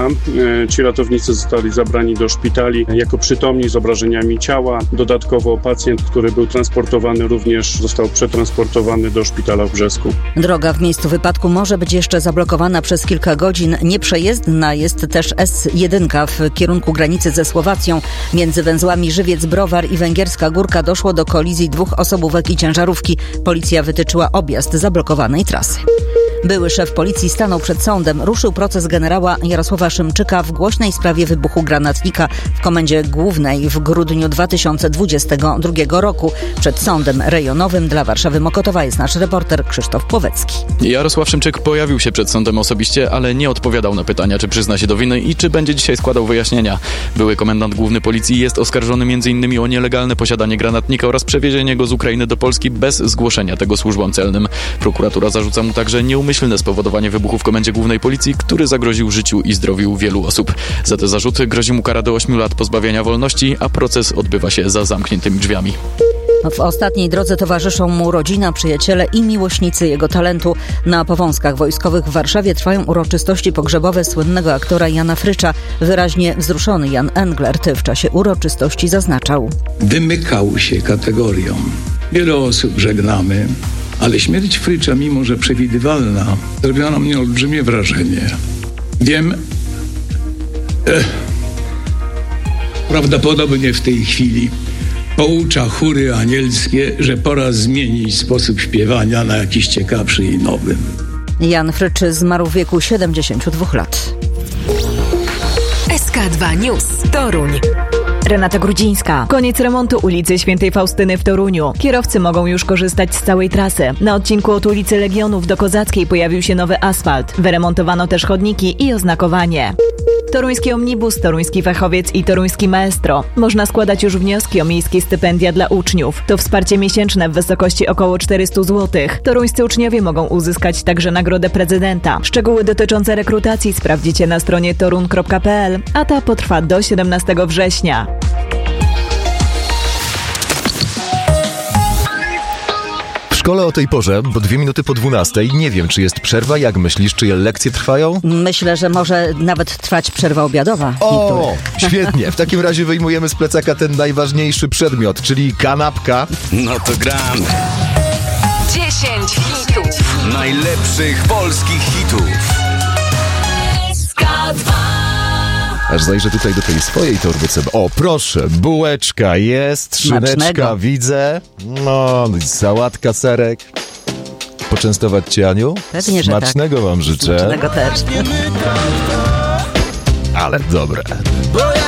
Ci ratownicy zostali zabrani do szpitali jako przytomni z obrażeniami ciała. Dodatkowo pacjent, który był transportowany, również został przetransportowany do szpitala w Brzesku. Droga w miejscu wypadku może być jeszcze zablokowana przez kilka godzin. Nieprzejezdna jest też S1 w kierunku granicy ze Słowacją. Między węzłami Żywiec-Browar i Węgierska Górka doszło do kolizji 2 osobówek i ciężarówki. Policja wytyczyła objazd zablokowanej trasy. Były szef policji stanął przed sądem. Ruszył proces generała Jarosława Szymczyka w głośnej sprawie wybuchu granatnika w Komendzie Głównej w grudniu 2022 roku. Przed sądem rejonowym dla Warszawy Mokotowa jest nasz reporter Krzysztof Płowecki. Jarosław Szymczyk pojawił się przed sądem osobiście, ale nie odpowiadał na pytania, czy przyzna się do winy i czy będzie dzisiaj składał wyjaśnienia. Były komendant główny policji jest oskarżony m.in. o nielegalne posiadanie granatnika oraz przewiezienie go z Ukrainy do Polski bez zgłoszenia tego służbom celnym. Prokuratura zarzuca mu także nieumyślne spowodowanie wybuchu w Komendzie Głównej Policji, który zagroził życiu i zdrowiu wielu osób. Za te zarzuty grozi mu kara do 8 lat pozbawienia wolności, a proces odbywa się za zamkniętymi drzwiami. W ostatniej drodze towarzyszą mu rodzina, przyjaciele i miłośnicy jego talentu. Na Powązkach Wojskowych w Warszawie trwają uroczystości pogrzebowe słynnego aktora Jana Frycza. Wyraźnie wzruszony Jan Englert w czasie uroczystości zaznaczał: wymykał się kategoriom. Wiele osób żegnamy, ale śmierć Frycza, mimo że przewidywalna, zrobiła na mnie olbrzymie wrażenie. Wiem, prawdopodobnie w tej chwili poucza chóry anielskie, że pora zmienić sposób śpiewania na jakiś ciekawszy i nowy. Jan Frycz zmarł w wieku 72 lat. SK2 News. Toruń. Renata Grudzińska. Koniec remontu ulicy Świętej Faustyny w Toruniu. Kierowcy mogą już korzystać z całej trasy. Na odcinku od ulicy Legionów do Kozackiej pojawił się nowy asfalt. Wyremontowano też chodniki i oznakowanie. Toruński Omnibus, Toruński Fachowiec i Toruński Maestro. Można składać już wnioski o miejskie stypendia dla uczniów. To wsparcie miesięczne w wysokości około 400 zł. Toruńscy uczniowie mogą uzyskać także nagrodę prezydenta. Szczegóły dotyczące rekrutacji sprawdzicie na stronie torun.pl, a ta potrwa do 17 września. W szkole o tej porze, bo 2 minuty po 12, nie wiem, czy jest przerwa. Jak myślisz, czyje lekcje trwają? Myślę, że może nawet trwać przerwa obiadowa. O, świetnie. W takim razie wyjmujemy z plecaka ten najważniejszy przedmiot, czyli kanapka. No to gramy. 10 hitów. Najlepszych polskich hitów. SK2. Aż zajrzę tutaj do tej swojej torbyce. O, proszę, bułeczka jest, szyneczka Smacznego. widzę. No, sałatka, serek. Poczęstować cię, Aniu? Pewnie, że Smacznego tak. wam życzę. Smacznego też. Ale dobre.